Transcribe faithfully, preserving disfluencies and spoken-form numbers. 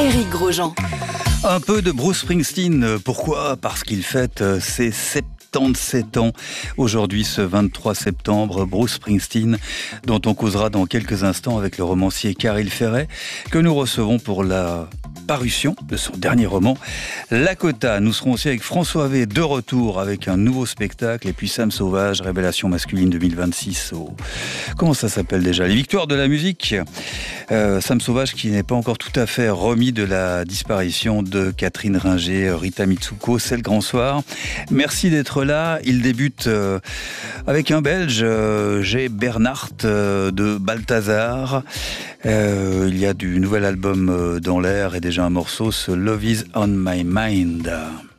Éric Grosjean. Un peu de Bruce Springsteen. Pourquoi ? Parce qu'il fête ses soixante-dix-sept ans. Aujourd'hui, ce vingt-trois septembre, Bruce Springsteen, dont on causera dans quelques instants avec le romancier Caril Ferret, que nous recevons pour la parution de son dernier roman, Lakota. Nous serons aussi avec François V, de retour avec un nouveau spectacle, et puis Sam Sauvage, Révélation masculine deux mille vingt-six. Au... Comment ça s'appelle déjà ? Les Victoires de la musique. Euh, Sam Sauvage qui n'est pas encore tout à fait remis de la disparition de Catherine Ringer, Rita Mitsuko, c'est le grand soir. Merci d'être là. Il débute euh, avec un Belge, euh, G. Bernard euh, de Balthazar. Euh, il y a du nouvel album euh, dans l'air et déjà un morceau, ce Love is on my mind.